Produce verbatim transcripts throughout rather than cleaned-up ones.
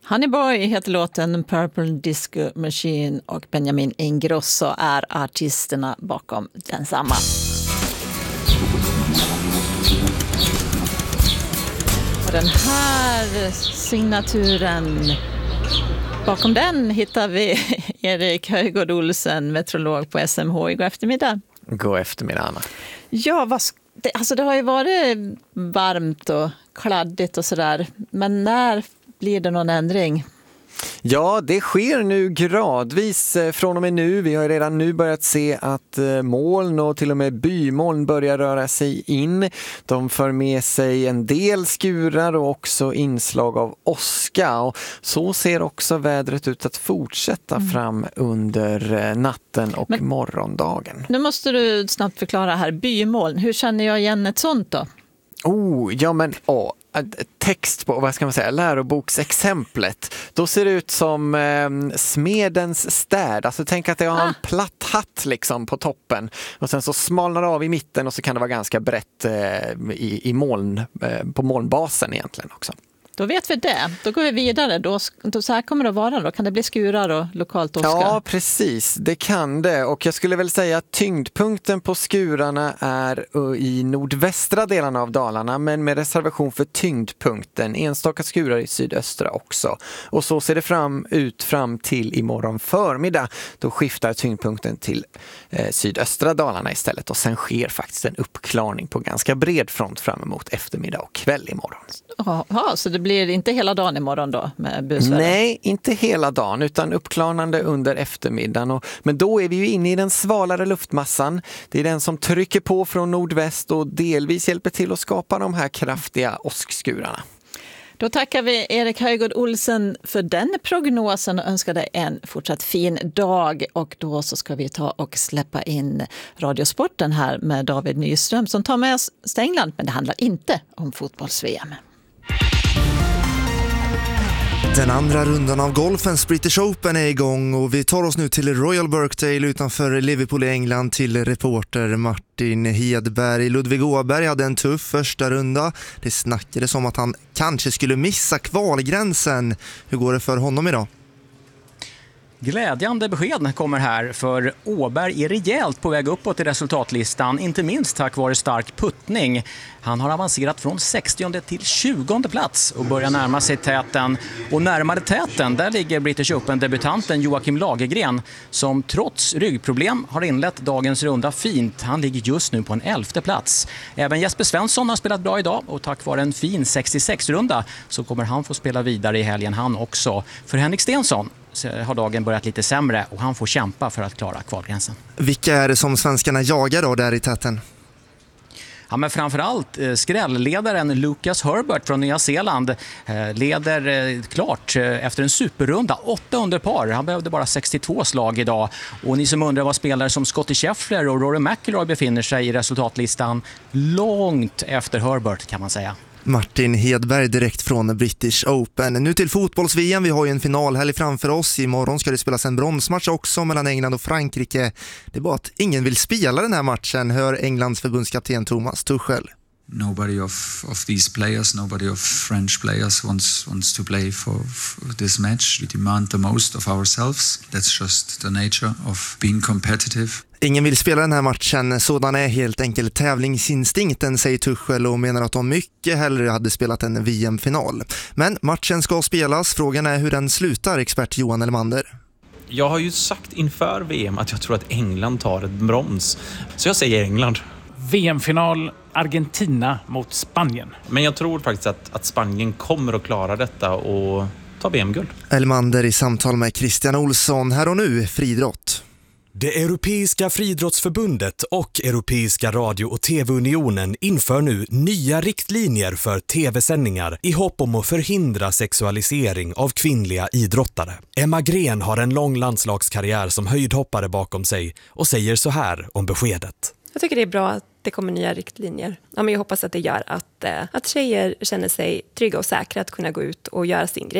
Honey Boy heter låten, Purple Disco Machine och Benjamin Ingrosso är artisterna bakom densamma. Och den här signaturen, bakom den hittar vi Erik Höjgård Olsen, meteorolog på S M H. God eftermiddag. God eftermiddag, Anna. Ja, vad, det, alltså det har ju varit varmt och kladdigt och sådär. Men när blir det någon ändring? Ja, det sker nu gradvis från och med nu. Vi har redan nu börjat se att moln och till och med bymoln börjar röra sig in. De för med sig en del skurar och också inslag av åska. Och så ser också vädret ut att fortsätta mm. fram under natten och Men, morgondagen. Nu måste du snabbt förklara här, bymoln. Hur känner jag igen ett sånt då? Oh, ja men åh. Text på, vad ska man säga, läroboksexemplet. Då ser det ut som eh, smedens städ. Alltså tänk att det har ah. en platt hatt liksom på toppen. Och sen så smalnar det av i mitten och så kan det vara ganska brett eh, i, i moln, eh, på molnbasen egentligen också. Då vet vi det. Då går vi vidare. Då, då så här kommer det att vara då. Kan det bli skurar och lokalt åska? Ja, precis. Det kan det. Och jag skulle väl säga att tyngdpunkten på skurarna är i nordvästra delarna av Dalarna, men med reservation för tyngdpunkten. Enstaka skurar i sydöstra också. Och så ser det fram ut fram till imorgon förmiddag. Då skiftar tyngdpunkten till eh, sydöstra Dalarna istället. Och sen sker faktiskt en uppklarning på ganska bred front fram emot eftermiddag och kväll imorgon. Ja, så det blir inte hela dagen imorgon då med busväder? Nej, inte hela dagen utan uppklarnande under eftermiddagen. Och, men då är vi ju inne i den svalare luftmassan. Det är den som trycker på från nordväst och delvis hjälper till att skapa de här kraftiga åskskurarna. Då tackar vi Erik Höjgård Olsen för den prognosen och önskar dig en fortsatt fin dag. Och då så ska vi ta och släppa in Radiosporten här med David Nyström som tar med oss till England, men det handlar inte om fotbolls-V M. Den andra rundan av golfens British Open är igång och vi tar oss nu till Royal Birkdale utanför Liverpool i England till reporter Martin Hedberg. Ludvig Åberg hade en tuff första runda. Det snackades om att han kanske skulle missa kvalgränsen. Hur går det för honom idag? Glädjande besked kommer här, för Åberg är rejält på väg uppåt i resultatlistan, inte minst tack vare stark puttning. Han har avancerat från sextionde till tjugonde plats och börjar närma sig täten. Och närmare täten, där ligger British Open-debutanten Joakim Lagergren som trots ryggproblem har inlett dagens runda fint. Han ligger just nu på en elfte plats. Även Jesper Svensson har spelat bra idag och tack vare en fin sextiosex-runda så kommer han få spela vidare i helgen han också. För Henrik Stensson har dagen börjat lite sämre och han får kämpa för att klara kvalgränsen. Vilka är det som svenskarna jagar då där i täten? Ja, men framförallt eh, skrällledaren Lucas Herbert från Nya Zeeland eh, leder eh, klart eh, efter en superrunda, åtta under par. Han behövde bara sextiotvå slag idag. Och ni som undrar vad spelare som Scottie Scheffler och Rory McIlroy befinner sig i resultatlistan, långt efter Herbert kan man säga. Martin Hedberg direkt från British Open. Nu till fotbolls-V M. Vi har ju en finalhelg framför oss. Imorgon ska det spelas en bronsmatch också mellan England och Frankrike. Det är bara att ingen vill spela den här matchen, hör Englands förbundskapten Thomas Tuchel. Nobody of, of these players, nobody of French players wants wants to play for, for this match. We demand the most of ourselves. That's just the nature of being competitive. Ingen vill spela den här matchen, sådan är helt enkelt tävlingsinstinkten, säger Tuchel och menar att de mycket hellre hade spelat en V M-final. Men matchen ska spelas, frågan är hur den slutar, expert Johan Elmander. Jag har ju sagt inför V M att jag tror att England tar ett brons, så jag säger England. V M-final Argentina mot Spanien. Men jag tror faktiskt att, att Spanien kommer att klara detta och ta V M-guld. Elmander i samtal med Christian Olsson. Här och nu, friidrott. Det Europeiska friidrottsförbundet och Europeiska radio- och tv-unionen inför nu nya riktlinjer för tv-sändningar i hopp om att förhindra sexualisering av kvinnliga idrottare. Emma Gren har en lång landslagskarriär som höjdhoppare bakom sig och säger så här om beskedet. Jag tycker det är bra att det kommer nya riktlinjer. Ja, men jag hoppas att det gör att, att tjejer känner sig trygga och säkra att kunna gå ut och göra sin grej.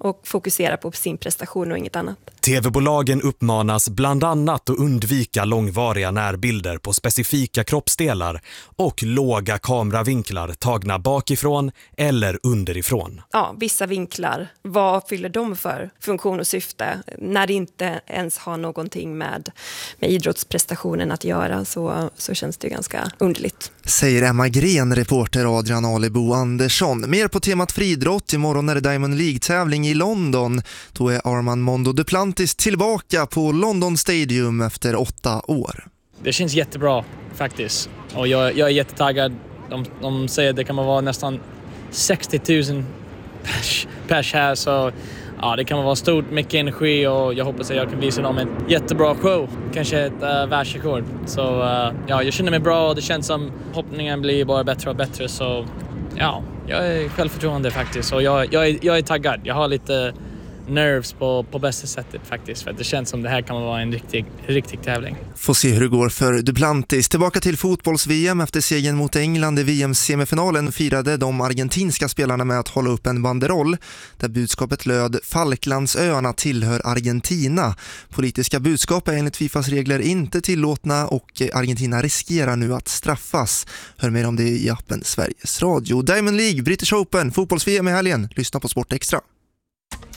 och fokusera på sin prestation och inget annat. T V-bolagen uppmanas bland annat att undvika långvariga närbilder på specifika kroppsdelar och låga kameravinklar tagna bakifrån eller underifrån. Ja, vissa vinklar, vad fyller de för funktion och syfte? När det inte ens har någonting med, med idrottsprestationen att göra så, så känns det ganska underligt. Säger Emma Gren, reporter Adrian Alebo Andersson. Mer på temat friidrott. Imorgon är det Diamond League-tävling i London. Då är Armand Mondo Duplantis tillbaka på London Stadium efter åtta år. Det känns jättebra faktiskt. Och jag, jag är jättetaggad. De, de säger att det kan vara nästan sextio tusen pers, pers här. Så ja, det kan vara stort, mycket energi och jag hoppas att jag kan visa dem en jättebra show. Kanske ett uh, världsrekord. Så uh, ja, jag känner mig bra och det känns som hoppningen blir bara bättre och bättre. Så ja, jag är självförtroende faktiskt. Och jag, jag, är, jag är taggad. Jag har lite nerves på, på bästa sättet faktiskt. För det känns som det här kan vara en riktig, riktig tävling. Får se hur det går för Duplantis. Tillbaka till fotbolls-V M. Efter segern mot England i V M-semifinalen firade de argentinska spelarna med att hålla upp en banderoll där budskapet löd: Falklandsöarna tillhör Argentina. Politiska budskap är enligt FIFAs regler inte tillåtna och Argentina riskerar nu att straffas. Hör mer om det i appen Sveriges Radio. Diamond League, British Open, fotbolls-V M i helgen. Lyssna på Sport Extra.